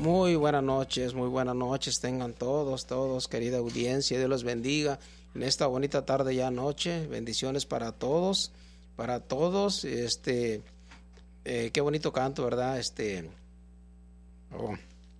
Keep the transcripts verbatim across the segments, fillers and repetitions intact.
Muy buenas noches, muy buenas noches tengan todos, todos, querida audiencia, Dios los bendiga en esta bonita tarde ya noche, bendiciones para todos, para todos, este, eh, qué bonito canto, ¿verdad? Este, oh.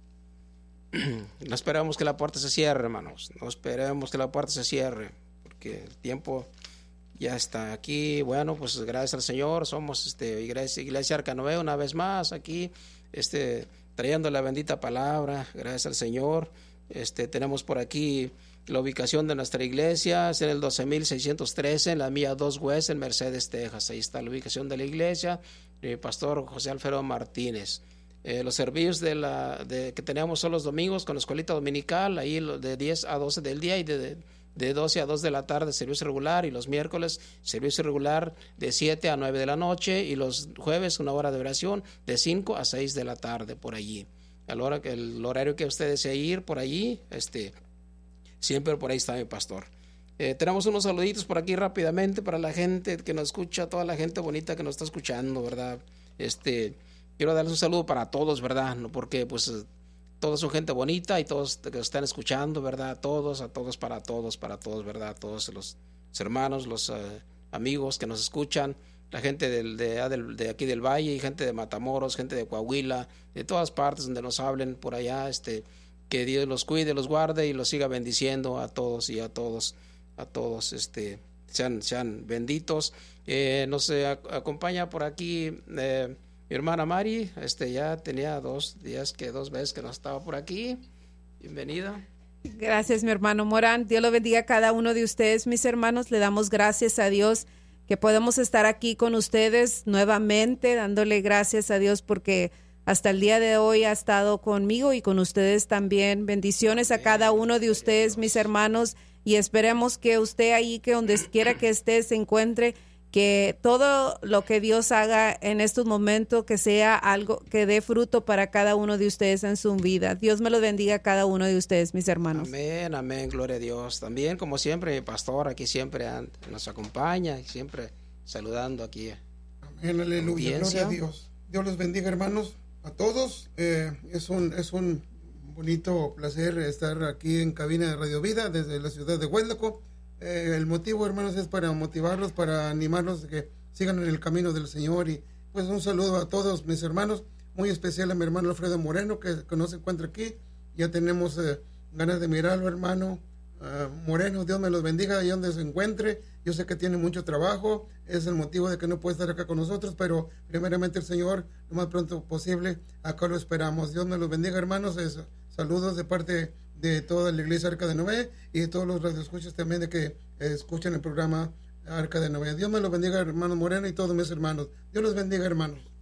No esperamos que la puerta se cierre, hermanos, no esperemos que la puerta se cierre, porque el tiempo ya está aquí. Bueno, pues gracias al Señor, somos este, iglesia, iglesia Arca Noé una vez más aquí, este, trayendo la bendita palabra, gracias al Señor. Este, tenemos por aquí la ubicación de nuestra iglesia, es en el doce mil seiscientos trece, en la milla dos West, en Mercedes, Texas. Ahí está la ubicación de la iglesia, el pastor José Alfredo Martínez. Eh, los servicios de la, de, que tenemos son los domingos con la escuelita dominical, ahí de diez a doce del día y de, de, de doce a dos de la tarde servicio regular, y los miércoles servicio regular de siete a nueve de la noche, y los jueves una hora de oración de cinco a seis de la tarde por allí. A la hora que el horario que usted desee ir por allí, este, siempre por ahí está mi pastor. Eh, tenemos unos saluditos por aquí rápidamente para la gente que nos escucha, toda la gente bonita que nos está escuchando, ¿verdad? Este, quiero darles un saludo para todos, ¿verdad? No, porque pues todos son gente bonita y todos que están escuchando, ¿verdad? A todos, a todos, para todos, para todos, ¿verdad? Todos los, los hermanos, los uh, amigos que nos escuchan, la gente del, de, de, de aquí del Valle, y gente de Matamoros, gente de Coahuila, de todas partes donde nos hablen por allá, este, que Dios los cuide, los guarde y los siga bendiciendo a todos y a todos, a todos, este, sean, sean benditos. Eh, nos eh, acompaña por aquí eh, mi hermana Mari, este, ya tenía dos días que dos veces que no estaba por aquí. Bienvenida. Gracias, mi hermano Morán. Dios lo bendiga a cada uno de ustedes, mis hermanos. Le damos gracias a Dios que podemos estar aquí con ustedes nuevamente, dándole gracias a Dios porque hasta el día de hoy ha estado conmigo y con ustedes también. Bendiciones a cada uno de ustedes, mis hermanos, y esperemos que usted ahí, que donde quiera que esté, se encuentre, que todo lo que Dios haga en estos momentos, que sea algo que dé fruto para cada uno de ustedes en su vida. Dios me lo bendiga a cada uno de ustedes, mis hermanos. Amén, amén, gloria a Dios. También, como siempre, mi pastor aquí siempre nos acompaña y siempre saludando aquí. Amén, aleluya, gloria a Dios. Dios los bendiga, hermanos, a todos. Eh, es un es un bonito placer estar aquí en cabina de Radio Vida desde la ciudad de Hueslaco. Eh, el motivo, hermanos, es para motivarlos, para animarlos a que sigan en el camino del Señor. Y pues un saludo a todos mis hermanos, muy especial a mi hermano Alfredo Moreno, que, que no se encuentra aquí. Ya tenemos eh, ganas de mirarlo, hermano uh, Moreno. Dios me los bendiga ahí donde se encuentre. Yo sé que tiene mucho trabajo, es el motivo de que no puede estar acá con nosotros, pero primeramente el Señor, lo más pronto posible, acá lo esperamos. Dios me los bendiga, hermanos. Es, saludos de parte de toda la iglesia Arca de Noé y de todos los radioescuchas también de que eh, escuchan el programa Arca de Noé. Dios me los bendiga, hermano Moreno, y todos mis hermanos. Dios los bendiga, hermanos.